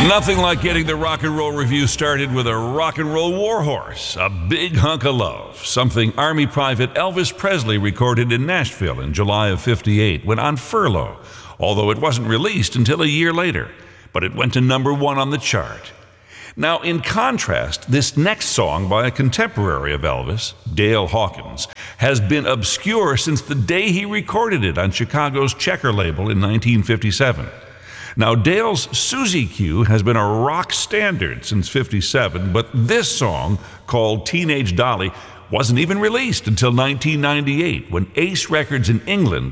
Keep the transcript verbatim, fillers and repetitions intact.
Nothing like getting the Rock and Roll Review started with a rock and roll warhorse, a big hunk of love, something Army Private Elvis Presley recorded in Nashville in July of fifty-eight when on furlough, although it wasn't released until a year later, but it went to number one on the chart. Now, in contrast, this next song by a contemporary of Elvis, Dale Hawkins, has been obscure since the day he recorded it on Chicago's Checker label in nineteen fifty-seven. Now, Dale's Susie Q has been a rock standard since fifty-seven, but this song, called Teenage Dolly, wasn't even released until nineteen ninety-eight, when Ace Records in England